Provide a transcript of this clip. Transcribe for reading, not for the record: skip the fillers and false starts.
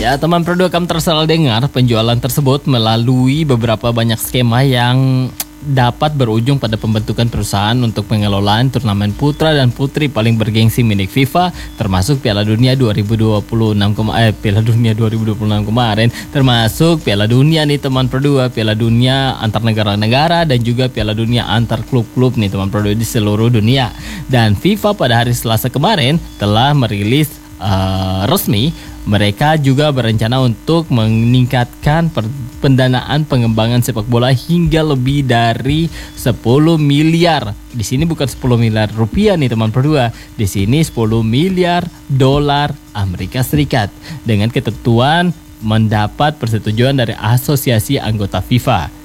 Ya, teman Pro2 kamu tersalah dengar penjualan tersebut melalui beberapa banyak skema yang dapat berujung pada pembentukan perusahaan untuk pengelolaan turnamen putra dan putri paling bergengsi milik FIFA, termasuk Piala Dunia 2026 kemarin, termasuk Piala Dunia nih teman Pro2, Piala Dunia antar negara-negara dan juga Piala Dunia antar klub-klub nih teman Pro2 di seluruh dunia. Dan FIFA pada hari Selasa kemarin telah merilis resmi, mereka juga berencana untuk meningkatkan pendanaan pengembangan sepak bola hingga lebih dari 10 miliar. Di sini bukan 10 miliar rupiah nih teman Pro2. Di sini 10 miliar dolar Amerika Serikat dengan ketentuan mendapat persetujuan dari asosiasi anggota FIFA.